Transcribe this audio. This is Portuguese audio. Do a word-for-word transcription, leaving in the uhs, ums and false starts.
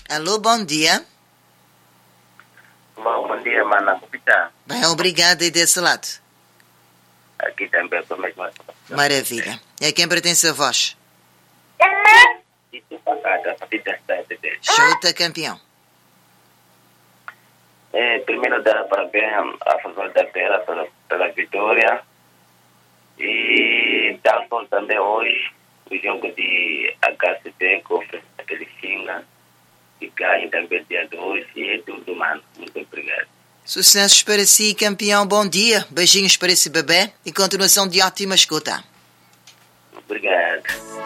Alô, bom dia. Bom, bom dia, mana. Capitã. Bem, obrigada e desse lado. Aqui também foi mais uma. Maravilha. E a quem pertence a voz? Isso para cá, a partir das sete. Chuta, campeão. É, primeiro dar parabéns a favor da Vera pela, pela vitória. E dar sorte também hoje o jogo de H C P com o Felixinga. E ganhe também dia dois. E é tudo, mano. Muito obrigado. Sucessos para si, campeão. Bom dia. Beijinhos para esse bebê e continuação de ótima escuta. Obrigado.